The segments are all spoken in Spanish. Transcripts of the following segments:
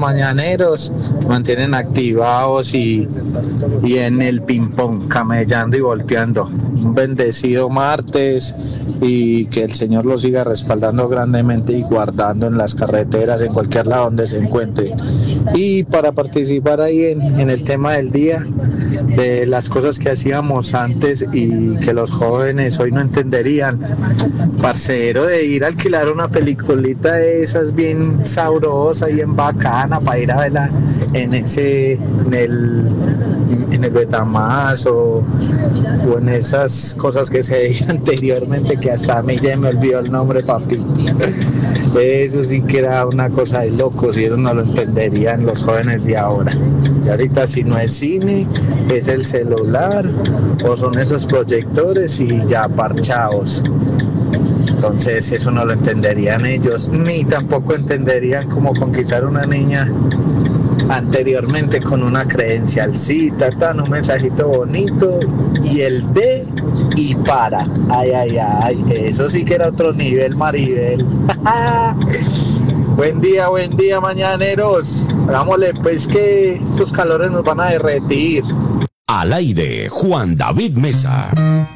mañaneros mantienen activados y en el ping-pong, camellando y volteando. Un bendecido martes y que el Señor los siga respaldando grandemente y guardando en las carreteras, en cualquier lado donde se encuentre. Y para participar ahí en el tema del día, de las cosas que hacíamos antes y que los jóvenes hoy no entenderían, parcero, de ir a alquilar una peliculita de esas bien sabrosa y bien bacana para ir a verla en el Betamax o en esas cosas que se veían anteriormente, que hasta a mí ya me olvidó el nombre, papi. Eso sí que era una cosa de locos y eso no lo entenderían los jóvenes de ahora. Y ahorita, si no es cine, es el celular o son esos proyectores y ya parchados. Entonces eso no lo entenderían ellos, ni tampoco entenderían cómo conquistar una niña anteriormente con una credencialcita, un mensajito bonito y el de y para. Ay, eso sí que era otro nivel, Maribel. Buen día, mañaneros. Hagámosle pues que estos calores nos van a derretir. Al aire, Juan David Mesa.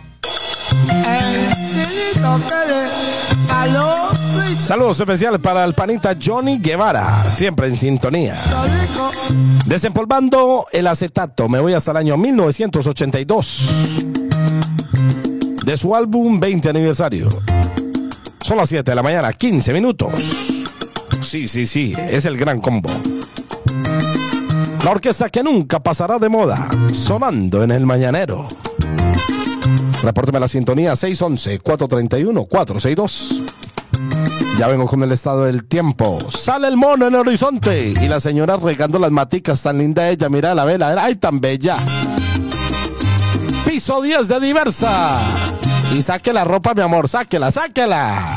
Saludos especiales para el panita Johnny Guevara, siempre en sintonía. Desempolvando el acetato, me voy hasta el año 1982. De su álbum 20 aniversario. Son las 7 de la mañana, 15 minutos. Sí, es el gran combo. La orquesta que nunca pasará de moda, sonando en el mañanero. Repórteme la sintonía 611-431-462. Ya vengo con el estado del tiempo. Sale el mono en el horizonte y la señora regando las maticas, tan linda ella, mira la vela, ay tan bella. Piso 10 de Diversa. Y saque la ropa, mi amor, sáquela.